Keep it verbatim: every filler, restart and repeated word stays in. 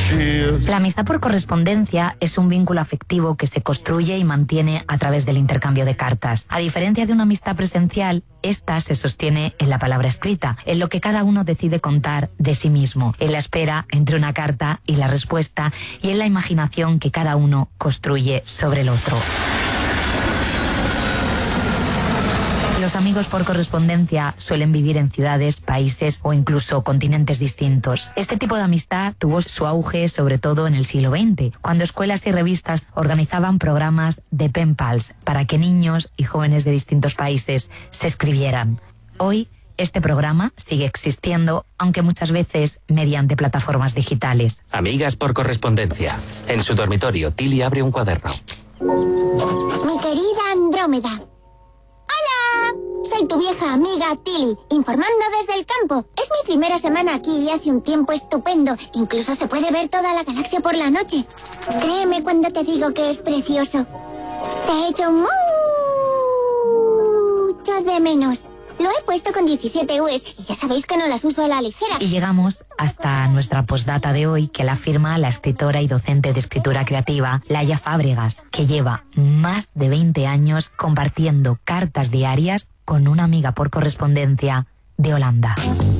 La amistad por correspondencia es un vínculo afectivo que se construye y mantiene a través del intercambio de cartas. A diferencia de una amistad presencial, esta se sostiene en la palabra escrita, en lo que cada uno decide contar de sí mismo, en la espera entre una carta y la respuesta y en la imaginación que cada uno construye sobre el otro. Los amigos por correspondencia suelen vivir en ciudades, países o incluso continentes distintos. Este tipo de amistad tuvo su auge sobre todo en el siglo veinte, cuando escuelas y revistas organizaban programas de pen pals para que niños y jóvenes de distintos países se escribieran. Hoy, este programa sigue existiendo, aunque muchas veces mediante plataformas digitales. Amigas por correspondencia. En su dormitorio, Tilly abre un cuaderno. Mi querida Andrómeda. Soy tu vieja amiga Tilly, informando desde el campo. Es mi primera semana aquí y hace un tiempo estupendo. Incluso se puede ver toda la galaxia por la noche. Créeme cuando te digo que es precioso. Te echo mucho de menos. Lo he puesto con diecisiete U's y ya sabéis que no las uso a la ligera. Y llegamos hasta nuestra postdata de hoy, que la firma la escritora y docente de escritura creativa Laia Fábregas, que lleva más de veinte años compartiendo cartas diarias con una amiga por correspondencia de Holanda.